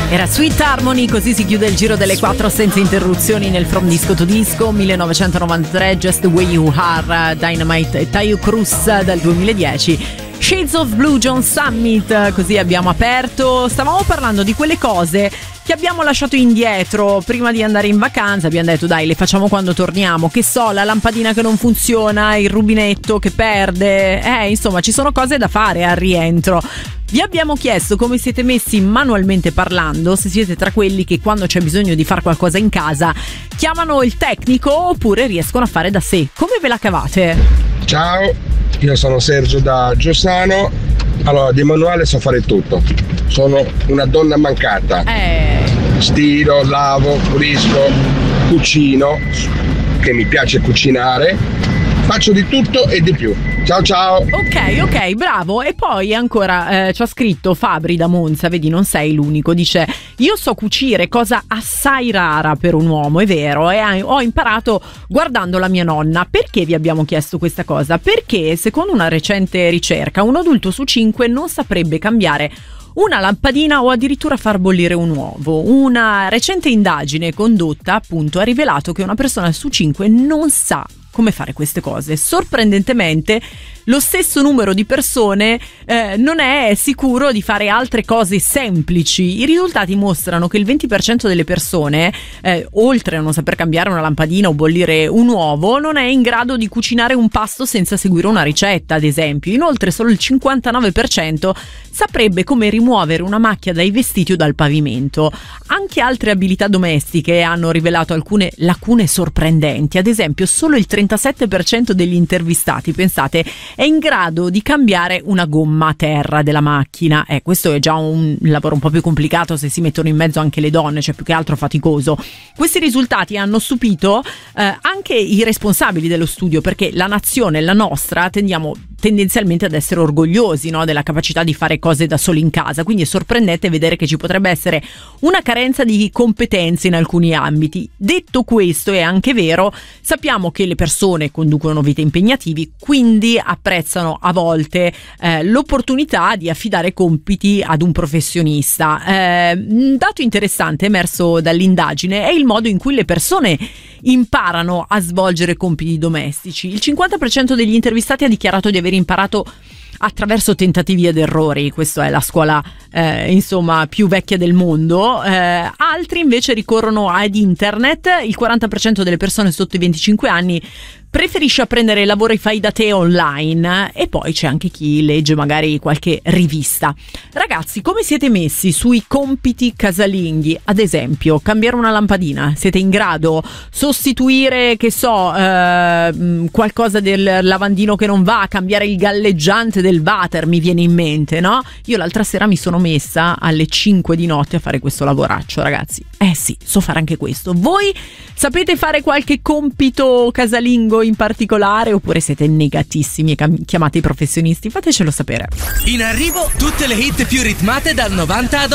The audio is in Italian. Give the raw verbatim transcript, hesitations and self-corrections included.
Era Sweet Harmony, così si chiude il giro delle quattro senza interruzioni nel From Disco to Disco. millenovecentonovantatré, Just the Way You Are, Dynamite e Taio Cruz dal duemiladieci. Shades of Blue, John Summit, così abbiamo aperto. Stavamo parlando di quelle cose che abbiamo lasciato indietro prima di andare in vacanza. Abbiamo detto dai, le facciamo quando torniamo. Che so, la lampadina che non funziona, il rubinetto che perde. Eh, insomma, ci sono cose da fare al rientro. Vi abbiamo chiesto come siete messi manualmente parlando, se siete tra quelli che quando c'è bisogno di fare qualcosa in casa chiamano il tecnico oppure riescono a fare da sé. Come ve la cavate? Ciao, io sono Sergio da Giussano. Allora, di manuale so fare tutto. Sono una donna mancata. Eh. Stiro, lavo, pulisco, cucino, che mi piace cucinare. Faccio di tutto e di più. Ciao ciao. Ok, ok, bravo. E poi ancora eh, ci ha scritto Fabri da Monza, vedi, non sei l'unico. Dice: io so cucire, cosa assai rara per un uomo, è vero, e ho imparato guardando la mia nonna. Perché vi abbiamo chiesto questa cosa? Perché secondo una recente ricerca un adulto su cinque non saprebbe cambiare una lampadina o addirittura far bollire un uovo. Una recente indagine condotta appunto ha rivelato che una persona su cinque non sa come fare queste cose. Sorprendentemente lo stesso numero di persone eh, non è sicuro di fare altre cose semplici. I risultati mostrano che il venti per cento delle persone, eh, oltre a non saper cambiare una lampadina o bollire un uovo, non è in grado di cucinare un pasto senza seguire una ricetta, ad esempio. Inoltre solo il cinquantanove per cento saprebbe come rimuovere una macchia dai vestiti o dal pavimento. Anche altre abilità domestiche hanno rivelato alcune lacune sorprendenti. Ad esempio solo il trentasette per cento degli intervistati, pensate, è in grado di cambiare una gomma a terra della macchina. Eh, questo è già un lavoro un po' più complicato se si mettono in mezzo anche le donne, cioè più che altro faticoso. Questi risultati hanno stupito eh, anche i responsabili dello studio, perché la nazione, la nostra, tendiamo tendenzialmente ad essere orgogliosi, no, della capacità di fare cose da soli in casa, quindi è sorprendente vedere che ci potrebbe essere una carenza di competenze in alcuni ambiti. Detto questo, è anche vero, sappiamo che le persone conducono vite impegnativi, quindi apprezzano a volte eh, l'opportunità di affidare compiti ad un professionista. Eh, un dato interessante emerso dall'indagine è il modo in cui le persone imparano a svolgere compiti domestici. Il cinquanta per cento degli intervistati ha dichiarato di aver imparato attraverso tentativi ed errori. Questa è la scuola eh, insomma più vecchia del mondo. Eh, altri invece ricorrono ad internet. Il quaranta per cento delle persone sotto i venticinque anni preferisce apprendere lavori fai da te online, e poi c'è anche chi legge magari qualche rivista. Ragazzi, come siete messi sui compiti casalinghi? Ad esempio, cambiare una lampadina, siete in grado? Sostituire, che so, eh, qualcosa del lavandino che non va, cambiare il galleggiante del water, mi viene in mente, no? Io l'altra sera mi sono messa alle cinque di notte a fare questo lavoraccio, ragazzi. Eh sì, so fare anche questo. Voi sapete fare qualche compito casalingo in particolare, oppure siete negatissimi e chiamate i professionisti? Fatecelo sapere. In arrivo tutte le hit più ritmate dal novanta ad